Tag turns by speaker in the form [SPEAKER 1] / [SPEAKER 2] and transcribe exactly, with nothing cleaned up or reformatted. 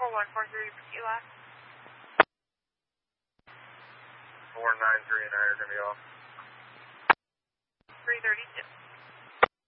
[SPEAKER 1] four one four three, repeat last.
[SPEAKER 2] four nine three and I are going to be off.
[SPEAKER 1] three thirty-two.